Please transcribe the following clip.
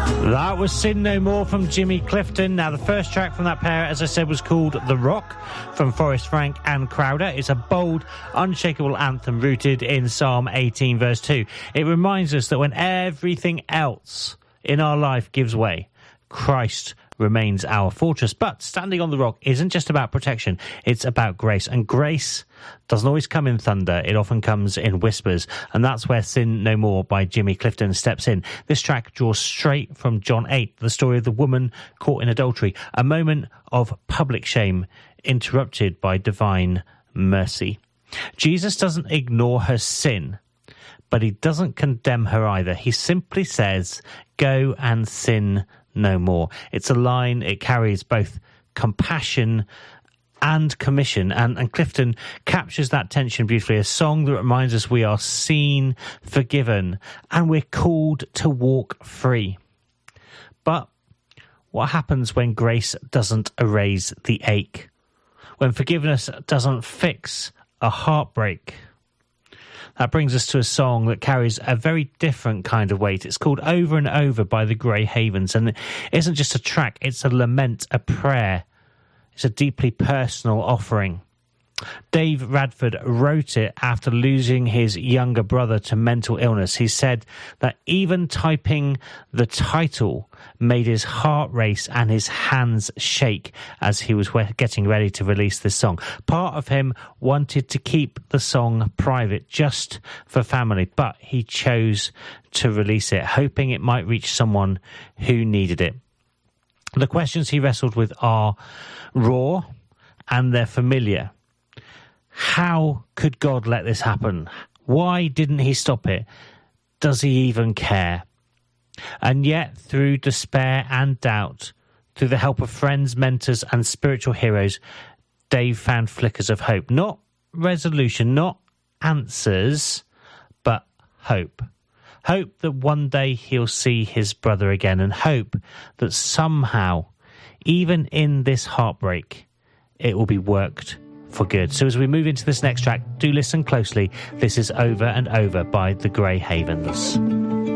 That was Sin No More from Jimmy Clifton. Now, the first track from that pair, as I said, was called The Rock from Forrest Frank and Crowder. It's a bold, unshakable anthem rooted in Psalm 18, verse 2. It reminds us that when everything else in our life gives way, Christ remains our fortress. But standing on the rock isn't just about protection, it's about grace. And grace doesn't always come in thunder, it often comes in whispers. And that's where Sin No More by Jimmy Clifton steps in. This track draws straight from John 8, the story of the woman caught in adultery, a moment of public shame interrupted by divine mercy. Jesus doesn't ignore her sin, but he doesn't condemn her either. He simply says, go and sin no more. It's a line, it carries both compassion and commission, and Clifton captures that tension beautifully. A song that reminds us we are seen, forgiven, and we're called to walk free. But what happens when grace doesn't erase the ache? When forgiveness doesn't fix a heartbreak? That brings us to a song that carries a very different kind of weight. It's called Over and Over by the Grey Havens, and it isn't just a track, it's a lament, a prayer. It's a deeply personal offering. Dave Radford wrote it after losing his younger brother to mental illness. He said that even typing the title made his heart race and his hands shake as he was getting ready to release this song. Part of him wanted to keep the song private just for family, but he chose to release it, hoping it might reach someone who needed it. The questions he wrestled with are raw and they're familiar. How could God let this happen? Why didn't he stop it? Does he even care? And yet, through despair and doubt, through the help of friends, mentors, and spiritual heroes, Dave found flickers of hope. Not resolution, not answers, but hope. Hope that one day he'll see his brother again, and hope that somehow, even in this heartbreak, it will be worked for good. So as we move into this next track, do listen closely. This is Over and Over by the Grey Havens.